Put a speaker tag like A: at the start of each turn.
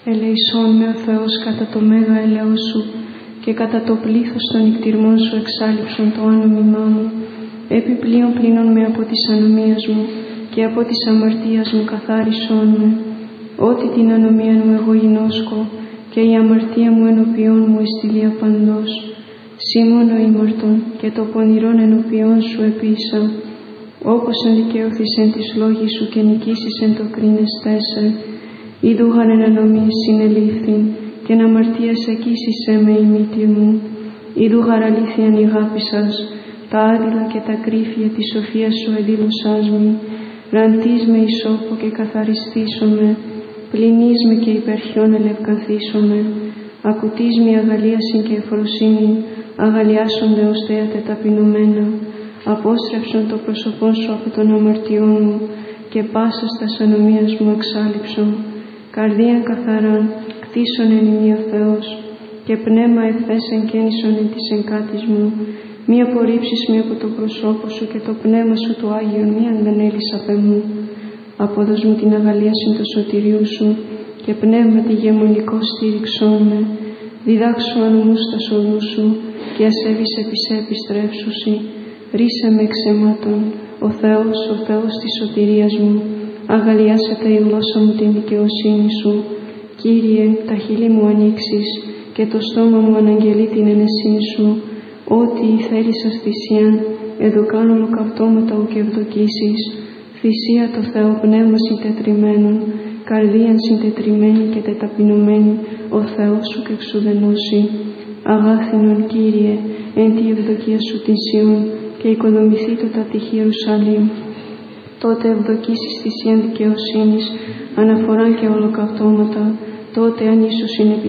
A: Ελεησόν με ο Θεός κατά το μέγα έλεος σου και κατά το πλήθος των νικτυρμών σου εξάλειψον το άνομιμά μου. Επιπλέον πλύνον με από της ανομίας μου και από της αμαρτίας μου καθάρισόν με. Ότι την ανομία μου εγώ γινώσκω και η αμαρτία μου ενωπιών μου εστιλία παντός. Σήμωνο ήμαρτον και το πονηρόν ενωπιών σου επίσα. Όπως ενδικαίωθης εν της λόγης σου και νικήσεις εν το κρίνεστέσαι. Ιδούγαν εν ανομίες συνελήφθην και εν αμαρτίας εκείσισέ με η μύτη μου. Ιδούγαρ αλήθειαν η αγάπη σας, τα άδειλα και τα κρύφια της σοφίας σου εδήλωσάς μη. Ραντής με ισόπο και καθαριστήσομαι, πλυνείς με και υπερχιόν ελευκανθήσομαι. Ακουτείς με αγαλίασιν και ευφροσύνη, αγαλιάσονται ως θέατε ταπεινωμένα. Απόστρεψον το πρόσωπόν σου από τον αμαρτιών μου και πάσας τας ανομίας μου εξάλειψον. Καρδίαν καθαράν, κτίσον εν ημί ο Θεός και πνεύμα ευθές εγκαίνισον εν της εγκάτης μου. Μη απορρίψεις με από το πρόσωπο σου και το πνεύμα σου το Άγιον μη αντανέλεις απ' εμού. Απόδος μου την αγαλίαση του σωτηρίου σου και πνεύμα τη γεμονικό στήριξόν με. Διδάξου ανωμούς τα οδούς σου και ασέβης επισέ επιστρέψουσι. Ρίσε με εξαιμάτων, ο Θεός της σωτηρίας μου. Αγαλιάσετε η γλώσσα μου την δικαιοσύνη σου. Κύριε, τα χείλη μου ανοίξεις και το στόμα μου αναγγελεί την ενεσύνη σου. Ό,τι θέλησας θυσίαν, εδωκάν ολοκαυτώματα ου και ευδοκίσεις. Θυσία το Θεό πνεύμα συντετριμένων, καρδίαν συντετριμένη και τεταπεινωμένη, ο Θεός σου και εξουδενώσει. Αγάθινον Κύριε, εν τη ευδοκία σου την Σιών και οικοδομηθεί το τα τυχή Ιερουσαλήμ. Τότε ευδοκίσεις θυσίαν δικαιοσύνης, αναφοράν και ολοκαυτώματα, τότε αν ίσως είναι